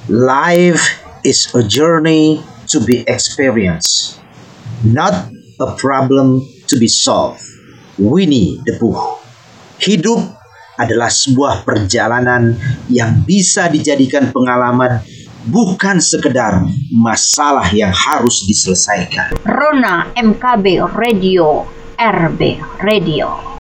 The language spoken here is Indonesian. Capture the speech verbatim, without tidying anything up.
Life is a journey to be experienced, not a problem to be solved. Winnie the Pooh. Hidup adalah sebuah perjalanan yang bisa dijadikan pengalaman, bukan sekedar masalah yang harus diselesaikan. Rona M K B Radio, R B Radio.